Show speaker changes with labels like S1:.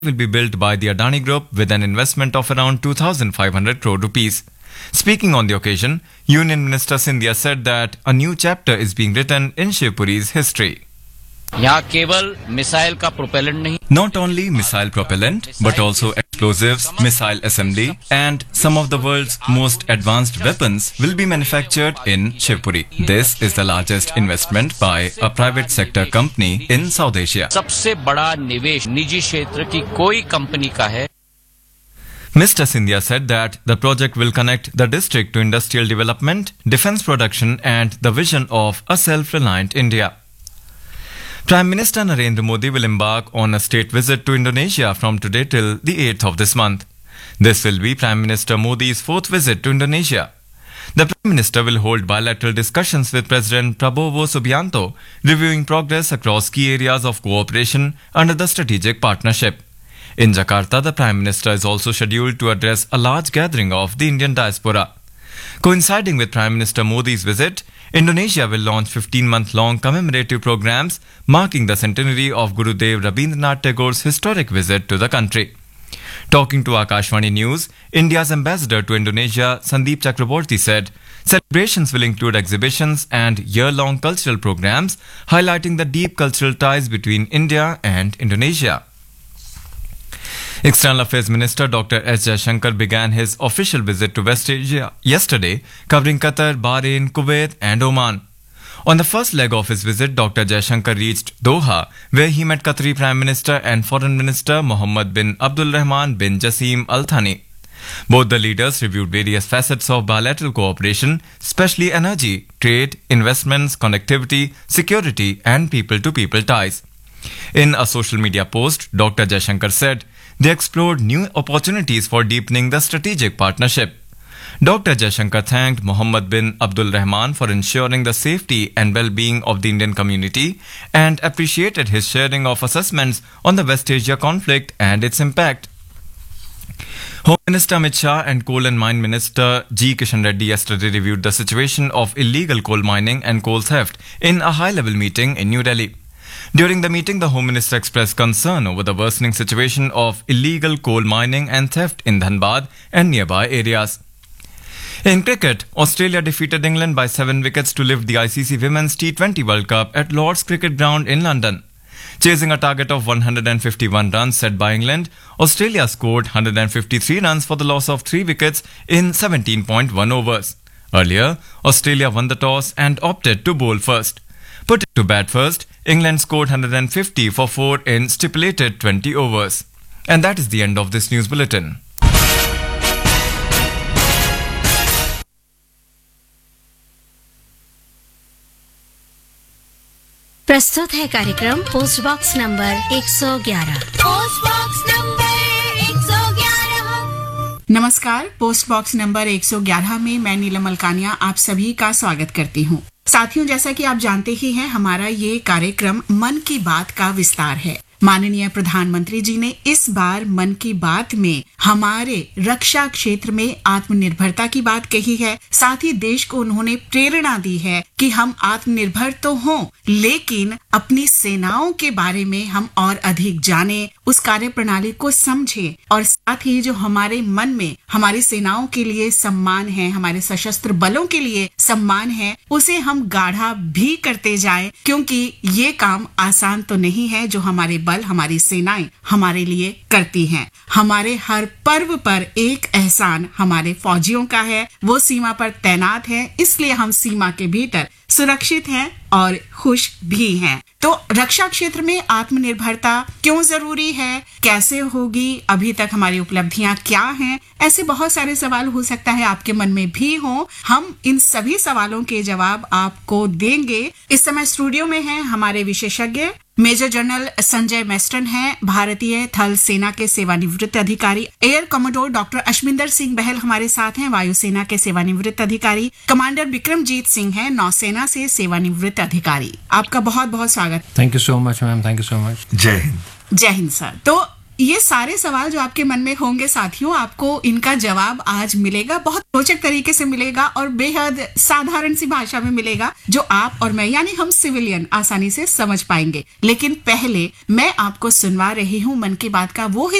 S1: will be built by the Adani Group with an investment of around 2,500 crore rupees. Speaking on the occasion, Union Minister Scindia said that a new chapter is being written in Shivpuri's history.
S2: यहाँ केवल missile का propellant नहीं,
S1: Not only missile propellant, but also explosives, missile assembly, and some of the world's most advanced weapons will be manufactured in Shivpuri. This is the largest investment by a private sector company in South Asia.
S2: सबसे बड़ा निवेश निजी क्षेत्र की कोई company का है.
S1: Mr. Scindia said that the project will connect the district to industrial development, defense production, and the vision of a self-reliant India. Prime Minister Narendra Modi will embark on a state visit to Indonesia from today till the 8th of this month. This will be Prime Minister Modi's fourth visit to Indonesia. The Prime Minister will hold bilateral discussions with President Prabowo Subianto, reviewing progress across key areas of cooperation under the strategic partnership. In Jakarta, the Prime Minister is also scheduled to address a large gathering of the Indian diaspora. Coinciding with Prime Minister Modi's visit, Indonesia will launch 15-month-long commemorative programs marking the centenary of Gurudev Rabindranath Tagore's historic visit to the country. Talking to Akashvani News, India's ambassador to Indonesia, Sandeep Chakraborty, said celebrations will include exhibitions and year-long cultural programs highlighting the deep cultural ties between India and Indonesia. External Affairs Minister Dr. S. Jaishankar began his official visit to West Asia yesterday, covering Qatar, Bahrain, Kuwait and Oman. On the first leg of his visit, Dr. Jaishankar reached Doha, where he met Qatari Prime Minister and Foreign Minister Mohammed bin Abdul Rahman bin Jassim Al Thani. Both the leaders reviewed various facets of bilateral cooperation, especially energy, trade, investments, connectivity, security and people-to-people ties. In a social media post, Dr. Jaishankar said they explored new opportunities for deepening the strategic partnership. Dr. Jaishankar thanked Mohammed bin Abdul Rahman for ensuring the safety and well-being of the Indian community and appreciated his sharing of assessments on the West Asia conflict and its impact. Home Minister Amit Shah and Coal and Mine Minister G. Kishan Reddy yesterday reviewed the situation of illegal coal mining and coal theft in a high-level meeting in New Delhi. During the meeting, the Home Minister expressed concern over the worsening situation of illegal coal mining and theft in Dhanbad and nearby areas. In cricket, Australia defeated England by 7 wickets to lift the ICC Women's T20 World Cup at Lord's Cricket Ground in London. Chasing a target of 151 runs set by England, Australia scored 153 runs for the loss of 3 wickets in 17.1 overs. Earlier, Australia won the toss and opted to bowl first. Put to bat first, England scored 150 for 4 in stipulated 20 overs. And that is the end of this news bulletin.
S3: प्रस्तुत है कार्यक्रम post box number 111।
S4: Post box number 111।
S5: नमस्कार, post box number 111 में मैं नीलम अलकानिया आप सभी का स्वागत करती हूँ। साथियों, जैसा कि आप जानते ही हैं, हमारा ये कार्यक्रम मन की बात का विस्तार है। माननीय प्रधानमंत्री जी ने इस बार मन की बात में हमारे रक्षा क्षेत्र में आत्मनिर्भरता की बात कही है। साथ ही देश को उन्होंने प्रेरणा दी है कि हम आत्मनिर्भर तो हों, लेकिन अपनी सेनाओं के बारे में हम और अधिक जानें, उस कार्य प्रणाली को समझें और साथ ही जो हमारे मन में हमारी सेनाओं के लिए सम्मान है, हमारे सशस्त्र बलों के लिए सम्मान है, उसे हम गाढ़ा भी करते जाएं, क्योंकि ये काम आसान तो नहीं है जो हमारे बल, हमारी सेनाएं हमारे लिए करती हैं। हमारे हर पर्व पर एक एहसान हमारे फौजियों का है, वो सीमा पर तैनात हैं, इसलिए हम सीमा के भीतर सुरक्षित हैं और खुश भी हैं। तो रक्षा क्षेत्र में आत्मनिर्भरता क्यों जरूरी है, कैसे होगी, अभी तक हमारी उपलब्धियां क्या हैं, ऐसे बहुत सारे सवाल हो सकता है आपके मन में भी हो। हम इन सभी सवालों के जवाब आपको देंगे। इस समय स्टूडियो में हैं हमारे विशेषज्ञ मेजर जनरल संजय मेस्टन हैं, भारतीय थल सेना के सेवानिवृत्त अधिकारी। Air commodore doctor Ashwinder Singh बहल हमारे साथ हैं, वायुसेना के सेवानिवृत्त अधिकारी। कमांडर विक्रमजीत सिंह हैं, नौसेना से सेवानिवृत्त अधिकारी। आपका बहुत बहुत स्वागत।
S6: Thank you so much ma'am, thank you so much.
S7: जय हिंद।
S5: जय हिंद सर। तो ये सारे सवाल जो आपके मन में होंगे साथियों, आपको इनका जवाब आज मिलेगा, बहुत रोचक तरीके से मिलेगा और बेहद साधारण सी भाषा में मिलेगा जो आप और मैं यानी हम सिविलियन आसानी से समझ पाएंगे। लेकिन पहले मैं आपको सुनवा रही हूँ मन की बात का वो